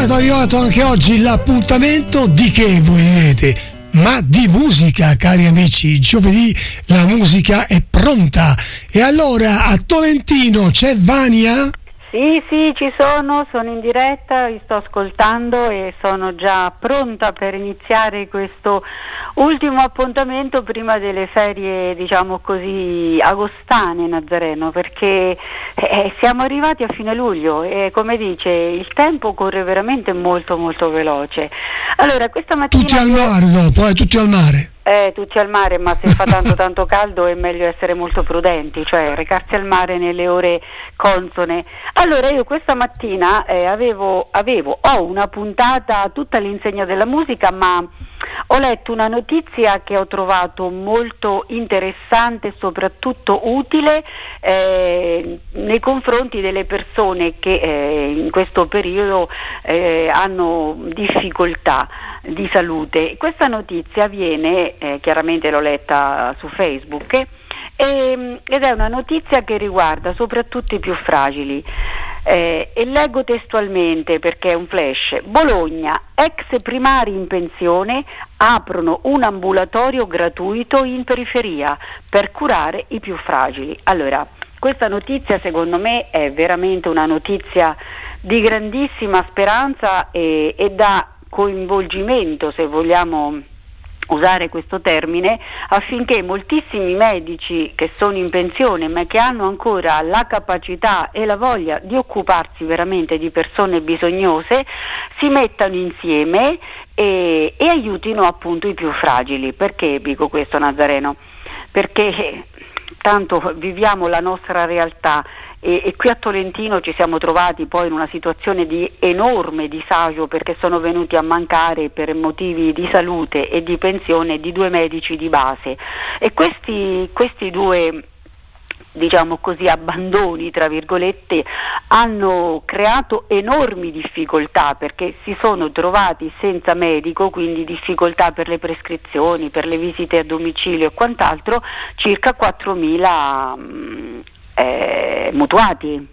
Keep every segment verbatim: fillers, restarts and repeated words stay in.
arrivato, è arrivato anche oggi l'appuntamento di che, voi direte? Ma di musica, cari amici. Giovedì la musica è pronta. E allora a Tolentino c'è Vania? Sì, sì, ci sono, sono in diretta, vi sto ascoltando e sono già pronta per iniziare questo ultimo appuntamento prima delle ferie, diciamo così, agostane, Nazareno, perché eh, siamo arrivati a fine luglio e, come dice, il tempo corre veramente molto molto veloce. Allora, questa mattina... Tutti al mare dopo, eh, tutti al mare. Eh, tutti al mare, ma se fa tanto tanto caldo è meglio essere molto prudenti, cioè recarsi al mare nelle ore consone. Allora io questa mattina eh, avevo, avevo, ho una puntata tutta all'insegna della musica, ma ho letto una notizia che ho trovato molto interessante e soprattutto utile eh, nei confronti delle persone che eh, in questo periodo eh, hanno difficoltà di salute. Questa notizia viene, eh, chiaramente l'ho letta su Facebook, eh, ed è una notizia che riguarda soprattutto i più fragili. Eh, e leggo testualmente perché è un flash. Bologna, ex primari in pensione aprono un ambulatorio gratuito in periferia per curare i più fragili. Allora, questa notizia secondo me è veramente una notizia di grandissima speranza e, e da coinvolgimento, se vogliamo usare questo termine, affinché moltissimi medici che sono in pensione ma che hanno ancora la capacità e la voglia di occuparsi veramente di persone bisognose si mettano insieme e, e aiutino appunto i più fragili. Perché dico questo, Nazareno? Perché tanto viviamo la nostra realtà e, e qui a Tolentino ci siamo trovati poi in una situazione di enorme disagio perché sono venuti a mancare per motivi di salute e di pensione di due medici di base e questi, questi due, diciamo così, abbandoni tra virgolette hanno creato enormi difficoltà perché si sono trovati senza medico, quindi difficoltà per le prescrizioni, per le visite a domicilio e quant'altro, circa quattromila mh, eh, mutuati.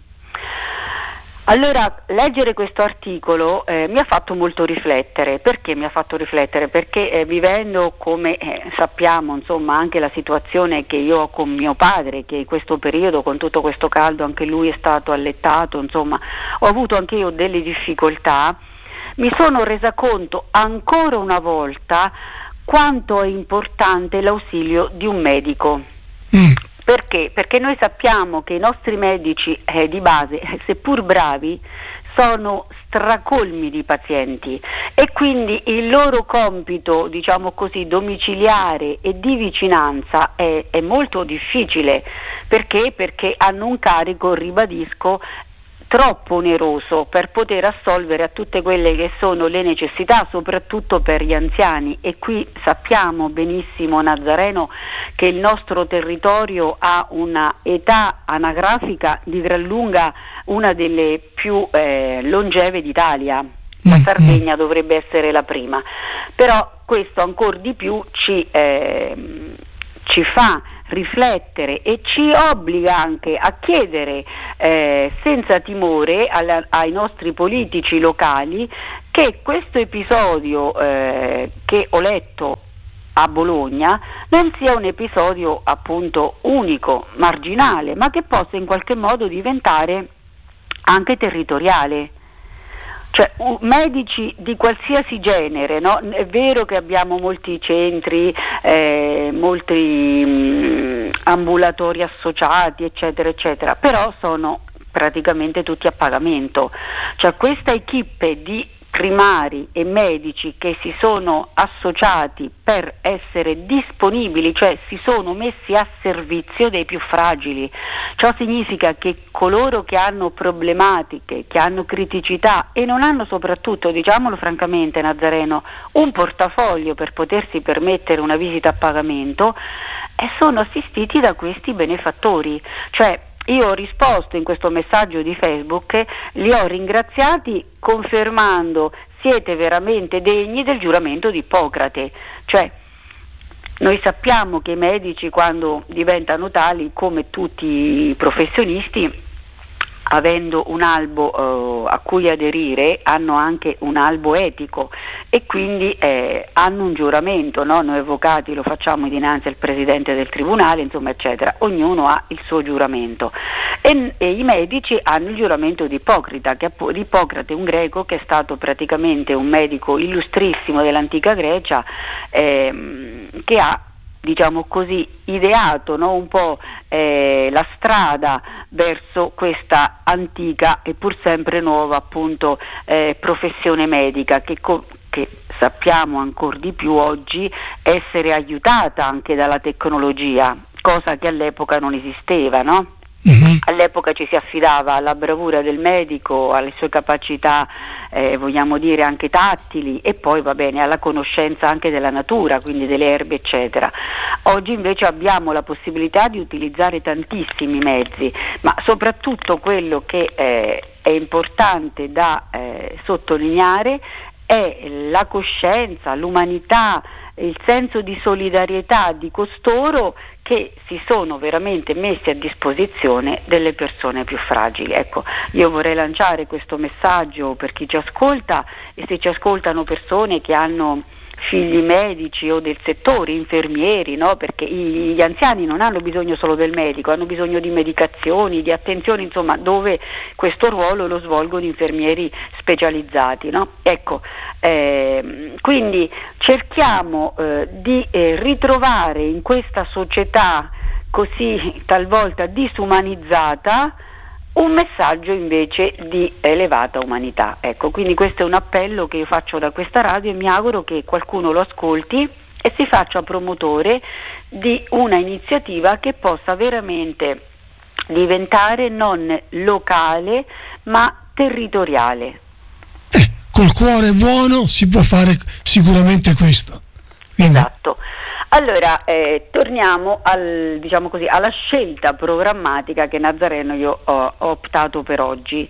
Allora, leggere questo articolo eh, mi ha fatto molto riflettere. Perché mi ha fatto riflettere? Perché eh, vivendo, come eh, sappiamo, insomma, anche la situazione che io ho con mio padre, che in questo periodo, con tutto questo caldo, anche lui è stato allettato, insomma, ho avuto anche io delle difficoltà, mi sono resa conto ancora una volta quanto è importante l'ausilio di un medico. Mm. Perché? Perché noi sappiamo che i nostri medici eh, di base, eh, seppur bravi, sono stracolmi di pazienti e quindi il loro compito, diciamo così, domiciliare e di vicinanza è, è molto difficile. Perché? Perché hanno un carico, ribadisco, troppo oneroso per poter assolvere a tutte quelle che sono le necessità, soprattutto per gli anziani. E qui sappiamo benissimo, Nazareno, che il nostro territorio ha una età anagrafica di gran lunga una delle più eh, longeve d'Italia. La Sardegna dovrebbe essere la prima, però questo ancor di più ci, eh, ci fa riflettere e ci obbliga anche a chiedere eh, senza timore alla, ai nostri politici locali che questo episodio eh, che ho letto a Bologna non sia un episodio appunto unico, marginale, ma che possa in qualche modo diventare anche territoriale. Cioè uh, medici di qualsiasi genere, no? È vero che abbiamo molti centri, eh, molti mh, ambulatori associati, eccetera, eccetera, però sono praticamente tutti a pagamento. Cioè questa equipe di primari e medici che si sono associati per essere disponibili, cioè si sono messi a servizio dei più fragili. Ciò significa che coloro che hanno problematiche, che hanno criticità e non hanno soprattutto, diciamolo francamente, Nazareno, un portafoglio per potersi permettere una visita a pagamento, eh, sono assistiti da questi benefattori. Cioè io ho risposto in questo messaggio di Facebook, li ho ringraziati confermando siete veramente degni del giuramento di Ippocrate. Cioè noi sappiamo che i medici quando diventano tali, come tutti i professionisti, avendo un albo eh, a cui aderire, hanno anche un albo etico e quindi eh, hanno un giuramento, no? Noi avvocati lo facciamo dinanzi al presidente del tribunale, insomma, eccetera. Ognuno ha il suo giuramento e, e i medici hanno il giuramento di Ippocrita, che, di Ippocrate, un greco che è stato praticamente un medico illustrissimo dell'antica Grecia, ehm, che ha, diciamo così, ideato, no, un po' eh, la strada verso questa antica e pur sempre nuova, appunto, eh, professione medica che, co- che sappiamo ancora di più oggi essere aiutata anche dalla tecnologia, cosa che all'epoca non esisteva, no? Mm-hmm. All'epoca ci si affidava alla bravura del medico, alle sue capacità, eh, vogliamo dire anche tattili, e poi va bene, alla conoscenza anche della natura, quindi delle erbe eccetera. Oggi invece abbiamo la possibilità di utilizzare tantissimi mezzi, ma soprattutto quello che eh, è importante da eh, sottolineare è la coscienza, l'umanità, il senso di solidarietà di costoro che si sono veramente messi a disposizione delle persone più fragili. Ecco, io vorrei lanciare questo messaggio per chi ci ascolta, e se ci ascoltano persone che hanno figli medici o del settore, infermieri, no? Perché gli anziani non hanno bisogno solo del medico, hanno bisogno di medicazioni, di attenzione, insomma, dove questo ruolo lo svolgono infermieri specializzati, no? Ecco, eh, quindi cerchiamo eh, di eh, ritrovare in questa società così talvolta disumanizzata un messaggio invece di elevata umanità. Ecco, quindi questo è un appello che io faccio da questa radio e mi auguro che qualcuno lo ascolti e si faccia promotore di una iniziativa che possa veramente diventare non locale ma territoriale. Eh, col cuore buono si può fare sicuramente questo. Quindi... Esatto. Allora, eh, torniamo al, diciamo così, alla scelta programmatica che Nazareno io ho, ho optato per oggi.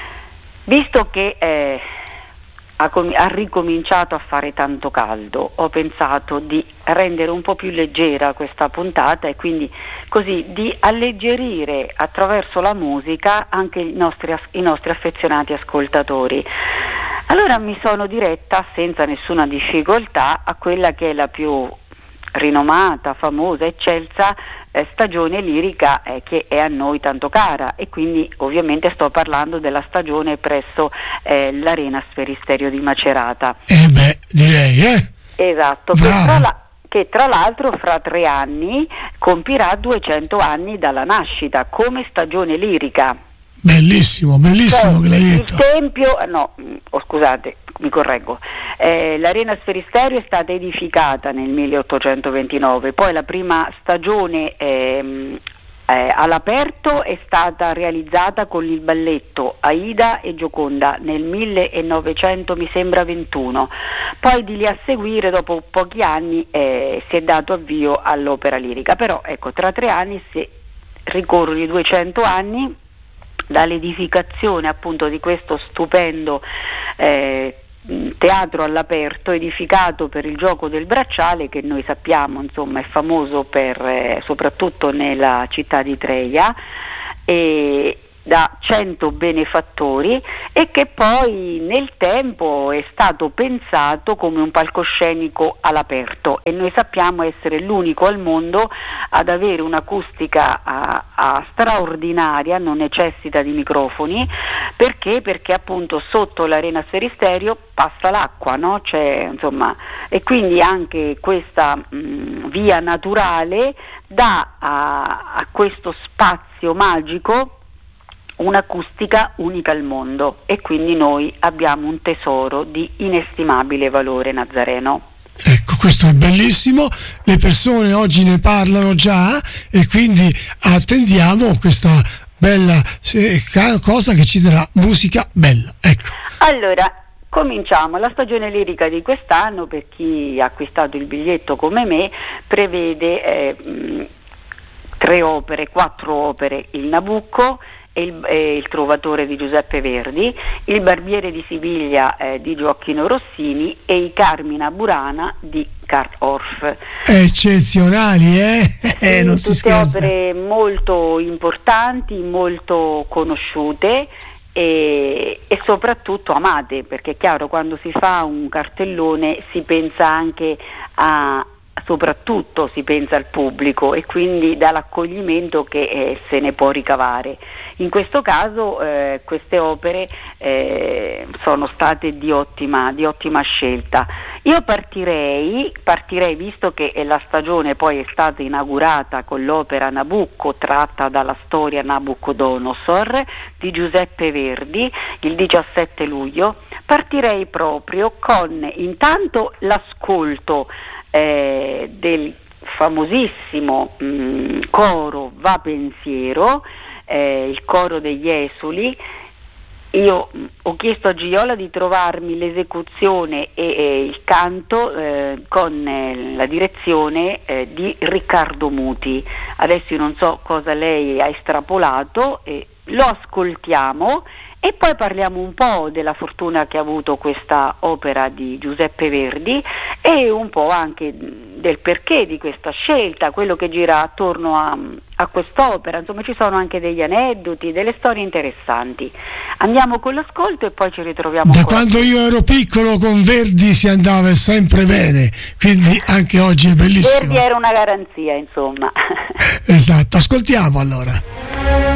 Visto che eh, ha, com- ha ricominciato a fare tanto caldo, ho pensato di rendere un po' più leggera questa puntata e quindi così di alleggerire attraverso la musica anche i nostri, as- i nostri affezionati ascoltatori. Allora mi sono diretta senza nessuna difficoltà a quella che è la più rinomata, famosa, eccelsa eh, stagione lirica eh, che è a noi tanto cara, e quindi ovviamente sto parlando della stagione presso eh, l'Arena Sferisterio di Macerata. Eh beh, direi, eh? Esatto, che tra, la, che tra l'altro fra tre anni compirà duecento anni dalla nascita come stagione lirica. Bellissimo, bellissimo, cioè, che l'hai detto. Il tempio, no, oh, scusate, mi correggo, eh, l'Arena Sferisterio è stata edificata nel milleottocentoventinove, poi la prima stagione ehm, eh, all'aperto è stata realizzata con il balletto Aida e Gioconda nel millenovecento, mi sembra ventuno, poi di lì a seguire dopo pochi anni eh, si è dato avvio all'opera lirica, però ecco, tra tre anni si ricorrono i duecento anni dall'edificazione appunto di questo stupendo eh, teatro all'aperto edificato per il gioco del bracciale, che noi sappiamo insomma è famoso per, eh, soprattutto nella città di Treia, e da cento benefattori, e che poi nel tempo è stato pensato come un palcoscenico all'aperto, e noi sappiamo essere l'unico al mondo ad avere un'acustica a, a straordinaria, non necessita di microfoni, perché? Perché appunto sotto l'Arena Sferisterio passa l'acqua, no? C'è, insomma, e quindi anche questa mh, via naturale dà a, a questo spazio magico un'acustica unica al mondo, e quindi noi abbiamo un tesoro di inestimabile valore, Nazareno. Ecco, questo è bellissimo, le persone oggi ne parlano già e quindi attendiamo questa bella cosa che ci darà musica bella. Ecco. Allora, cominciamo. La stagione lirica di quest'anno, per chi ha acquistato il biglietto come me, prevede eh, mh, tre opere, quattro opere: il Nabucco, e il, e il Trovatore di Giuseppe Verdi, Il Barbiere di Siviglia eh, di Gioacchino Rossini e I Carmina Burana di Karl Orff. Eccezionali, eh? eh non si tutte scherza. Opere molto importanti, molto conosciute e, e soprattutto amate, perché è chiaro, quando si fa un cartellone si pensa anche a soprattutto si pensa al pubblico e quindi dall'accoglimento che eh, se ne può ricavare. In questo caso eh, queste opere eh, sono state di ottima, di ottima scelta. Io partirei, partirei, visto che la stagione poi è stata inaugurata con l'opera Nabucco tratta dalla storia Nabucodonosor di Giuseppe Verdi il diciassette luglio, partirei proprio con intanto l'ascolto Eh, del famosissimo mh, coro Va Pensiero, eh, il coro degli Esuli. Io mh, ho chiesto a Gioia di trovarmi l'esecuzione e, e il canto eh, con eh, la direzione eh, di Riccardo Muti. Adesso io non so cosa lei ha estrapolato, eh, lo ascoltiamo e poi parliamo un po' della fortuna che ha avuto questa opera di Giuseppe Verdi e un po' anche del perché di questa scelta, quello che gira attorno a, a quest'opera. Insomma, ci sono anche degli aneddoti, delle storie interessanti. Andiamo con l'ascolto e poi ci ritroviamo. Da ancora. Quando io ero piccolo con Verdi si andava sempre bene, quindi anche oggi è bellissimo. Verdi era una garanzia, insomma. Esatto, ascoltiamo allora.